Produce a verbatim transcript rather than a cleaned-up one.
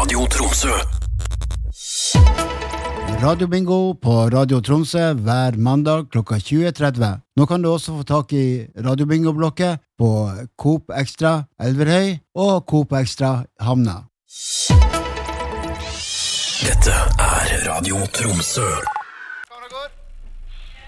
Radio Tromsø. Radio Bingo på Radio Tromsø hver mandag klokka tjue tretti. Nå kan du også få tak i Radio Bingo-blokket på Coop Extra Elverhøy og Coop Extra Hamna. Dette er Radio Tromsø.